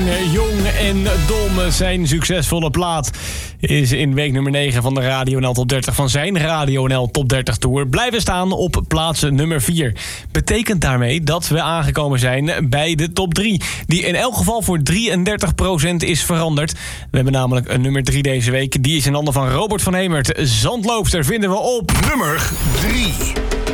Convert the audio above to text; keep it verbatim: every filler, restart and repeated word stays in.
Jong en Dom, zijn succesvolle plaat is in week nummer negen van de Radio N L Top dertig van zijn Radio N L Top dertig Tour blijven staan op plaats nummer vier. Betekent daarmee dat we aangekomen zijn bij de top drie, die in elk geval voor drieëndertig procent is veranderd. We hebben namelijk een nummer drie deze week. Die is in handen van Robert van Hemert. Zandloopster vinden we op nummer drie.